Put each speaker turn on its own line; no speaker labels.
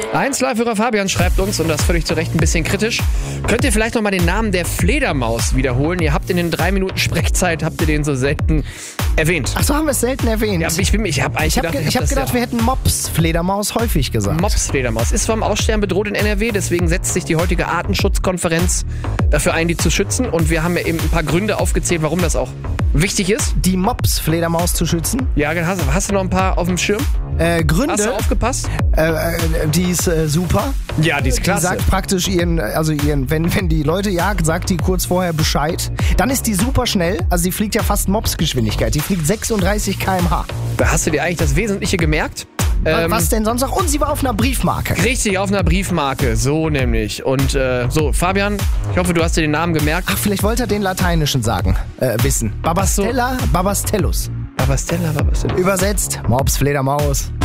1Live-Hörer Fabian schreibt uns, und das völlig zu Recht ein bisschen kritisch, könnt ihr vielleicht nochmal den Namen der Fledermaus wiederholen? Ihr habt in den 3 Minuten Sprechzeit, habt ihr den so selten erwähnt.
Ach so, haben wir es selten erwähnt.
Ja, ich habe
gedacht, wir hätten Mops-Fledermaus häufig gesagt.
Mops-Fledermaus ist vom Aussterben bedroht in NRW, deswegen setzt sich die heutige Artenschutzkonferenz dafür ein, die zu schützen. Und wir haben ja eben ein paar Gründe aufgezählt, warum das auch wichtig ist.
Die Mops-Fledermaus zu schützen?
Ja, hast du noch ein paar auf dem Schirm?
Gründe?
Hast du aufgepasst?
Die ist super.
Ja, die ist klasse.
Die sagt praktisch wenn die Leute jagt, sagt die kurz vorher Bescheid. Dann ist die super schnell, also die fliegt ja fast Mopsgeschwindigkeit. Die fliegt 36 km/h.
Da hast du dir eigentlich das Wesentliche gemerkt?
Was denn sonst noch? Und sie war auf einer Briefmarke.
Richtig, auf einer Briefmarke, so nämlich. Und Fabian, ich hoffe, du hast dir den Namen gemerkt.
Ach, vielleicht wollte er den Lateinischen wissen. Babastella, Babastellus.
Babastella.
Übersetzt, Mops, Fledermaus.